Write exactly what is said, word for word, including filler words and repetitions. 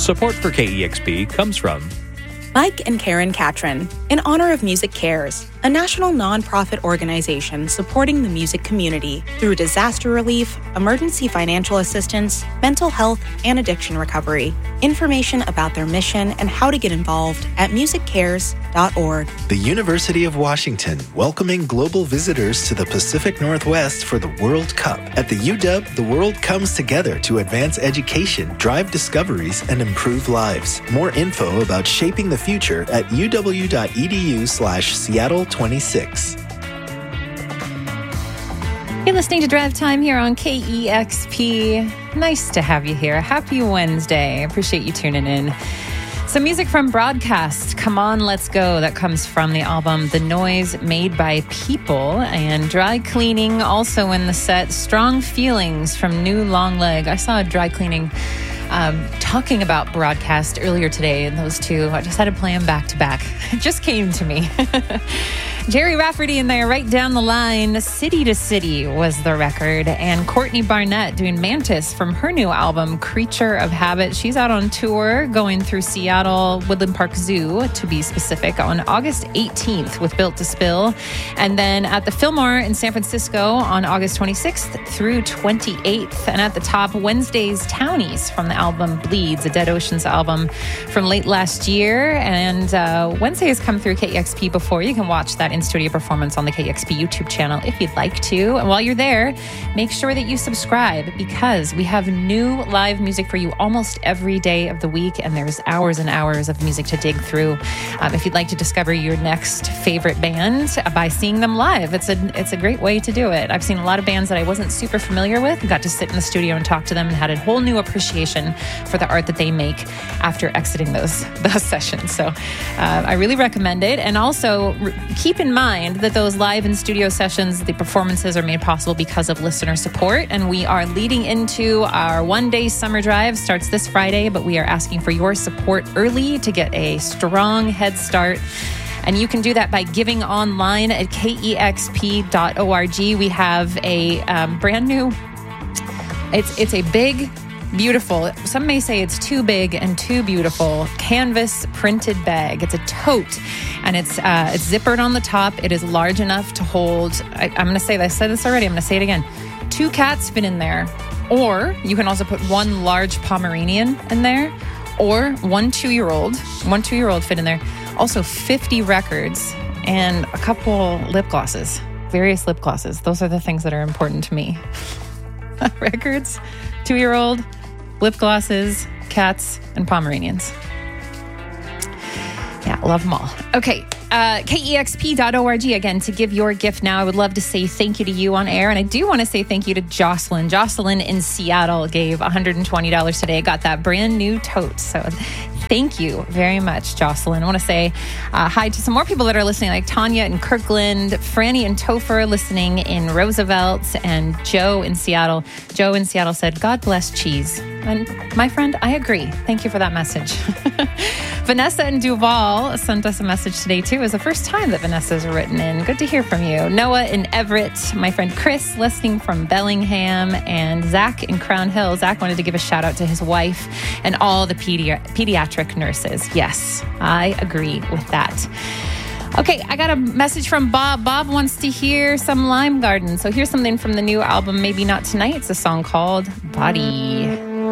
Support for K E X P comes from Mike and Karen Catron, in honor of Music Cares, a national nonprofit organization supporting the music community through disaster relief, emergency financial assistance, mental health, and addiction recovery. Information about their mission and how to get involved at music cares dot org. The University of Washington, welcoming global visitors to the Pacific Northwest for the World Cup. At the U W, the world comes together to advance education, drive discoveries, and improve lives. More info about shaping the future at uw.edu slash Seattle 26. You're listening to Drive Time here on K E X P. Nice to have you here. Happy Wednesday. I appreciate you tuning in. Some music from Broadcast, Come On, Let's Go. That comes from the album The Noise Made by People. And Dry Cleaning also in the set. Strong Feelings from New Long Leg. I saw a Dry Cleaning um, talking about Broadcast earlier today, and those two, I just had to play them back to back. It just came to me. Jerry Rafferty in there, right down the line. City to City was the record. And Courtney Barnett doing Mantis from her new album, Creature of Habit. She's out on tour going through Seattle, Woodland Park Zoo, to be specific, on August eighteenth with Built to Spill. And then at the Fillmore in San Francisco on August twenty-sixth through twenty-eighth. And at the top, Wednesday's Townies from the album Bleeds, a Dead Oceans album from late last year. And uh, Wednesday has come through K E X P before. You can watch that in-studio performance on the K E X P YouTube channel if you'd like to. And while you're there, make sure that you subscribe, because we have new live music for you almost every day of the week, and there's hours and hours of music to dig through. Um, if you'd like to discover your next favorite band by seeing them live, it's a it's a great way to do it. I've seen a lot of bands that I wasn't super familiar with, got to sit in the studio and talk to them, and had a whole new appreciation for the art that they make after exiting those those sessions. So uh, I really recommend it. And also re- keep in mind that those live in studio sessions, the performances are made possible because of listener support. And we are leading into our one day summer drive. Starts this Friday, but we are asking for your support early to get a strong head start. And you can do that by giving online at K E X P dot org. We have a um, brand new, it's it's a big, beautiful, some may say it's too big and too beautiful, canvas printed bag. It's a tote, and it's uh, it's zippered on the top. It is large enough to hold, I, I'm going to say this, I said this already, I'm going to say it again. Two cats fit in there, or you can also put one large Pomeranian in there, or one two-year-old, one two-year-old fit in there. Also fifty records and a couple lip glosses, various lip glosses. Those are the things that are important to me. Records, two-year-old, lip glosses, cats, and Pomeranians. Yeah, love them all. Okay, uh, K E X P dot org again to give your gift now. I would love to say thank you to you on air, and I do want to say thank you to Jocelyn. Jocelyn in Seattle gave one hundred twenty dollars today. Got that brand new tote, so thank you very much, Jocelyn. I want to say uh, hi to some more people that are listening, like Tanya in Kirkland, Franny and Topher listening in Roosevelt, and Joe in Seattle. Joe in Seattle said, God bless cheese. And my friend, I agree. Thank you for that message. Vanessa in Duval sent us a message today, too. It was the first time that Vanessa's written in. Good to hear from you. Noah in Everett, my friend Chris listening from Bellingham, and Zach in Crown Hill. Zach wanted to give a shout out to his wife and all the pedi- pediatric nurses. Yes, I agree with that. Okay, I got a message from Bob. Bob wants to hear some Lime Garden. So here's something from the new album, Maybe Not Tonight. It's a song called Body.